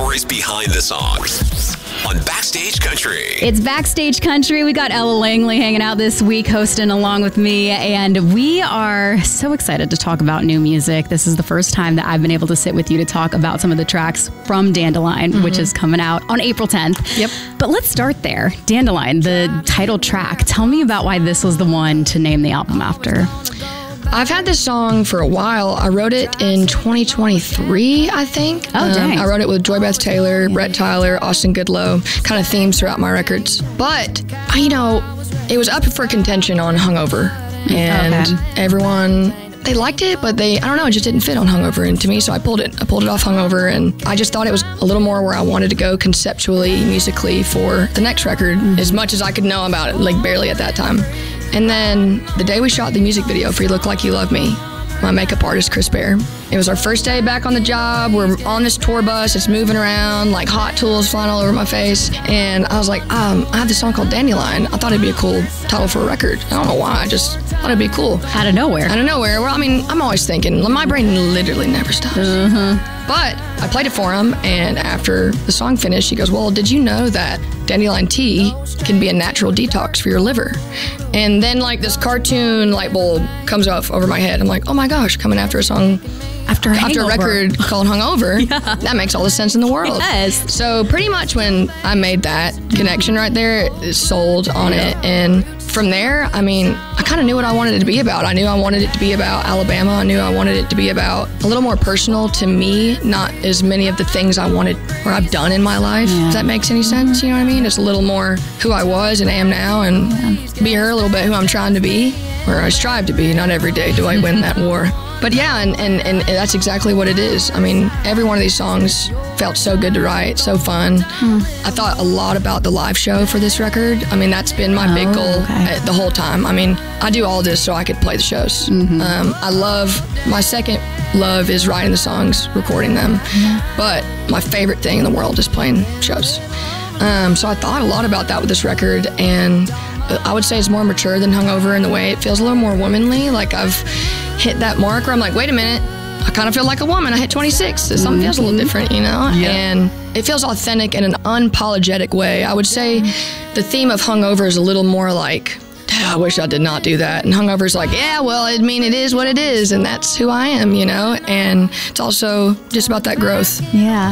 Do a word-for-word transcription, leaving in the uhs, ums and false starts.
stories behind the songs on Backstage Country. It's Backstage Country. We got Ella Langley hanging out this week, hosting along with me, and we are so excited to talk about new music. This is the first time that I've been able to sit with you to talk about some of the tracks from Dandelion, mm-hmm. which is coming out on April tenth. Yep. But let's start there. Dandelion, the title track. Tell me about why this was the one to name the album after. I've had this song for a while. I wrote it in twenty twenty-three, I think. Oh, dang. Um, I wrote it with Joy Beth Taylor, yeah. Brett Tyler, Austin Goodlow, kind of themes throughout my records. But, I, you know, it was up for contention on Hungover. And okay. everyone, they liked it, but they, I don't know, it just didn't fit on Hungover. And to me, so I pulled it. I pulled it off Hungover, and I just thought it was a little more where I wanted to go conceptually, musically for the next record, mm-hmm. as much as I could know about it, like barely at that time. And then the day we shot the music video for You Look Like You Love Me, my makeup artist, Chris Bear, it was our first day back on the job. We're on this tour bus. It's moving around, like hot tools flying all over my face. And I was like, um, I have this song called Dandelion. I thought it'd be a cool title for a record. I don't know why. I just thought it'd be cool. Out of nowhere. Out of nowhere. Well, I mean, I'm always thinking. My brain literally never stops. Uh-huh. But I played it for him, and after the song finished, he goes, well, did you know that dandelion tea can be a natural detox for your liver? And then, like, this cartoon light bulb comes off over my head. I'm like, oh my gosh, coming after a song, after a, after a record called Hungover, yeah. that makes all the sense in the world. Yes. So pretty much when I made that connection right there, it sold on yeah. it. And from there, I mean, I kind of knew what I wanted it to be about. I knew I wanted it to be about Alabama. I knew I wanted it to be about a little more personal to me, not as many of the things I wanted or I've done in my life. Yeah. If that makes any sense, you know what I mean? It's a little more who I was and am now, and yeah. be her a little bit who I'm trying to be, or I strive to be. Not every day do I win that war. But yeah, and, and, and that's exactly what it is. I mean, every one of these songs felt so good to write, so fun. Hmm. I thought a lot about the live show for this record. I mean, that's been my oh, big goal okay. the whole time. I mean, I do all this so I could play the shows. Mm-hmm. um, I love, my second love is writing the songs, recording them. Yeah. But my favorite thing in the world is playing shows. Um, so I thought a lot about that with this record, and I would say it's more mature than Hungover in the way it feels a little more womanly. Like I've hit that mark where I'm like, wait a minute, I kind of feel like a woman. I hit twenty-six. So something mm-hmm. feels a little different, you know? Yeah. And it feels authentic in an unapologetic way. I would say the theme of Hungover is a little more like, I wish I did not do that. And Hungover's like, yeah, well, I mean, it is what it is, and that's who I am, you know? And it's also just about that growth. Yeah.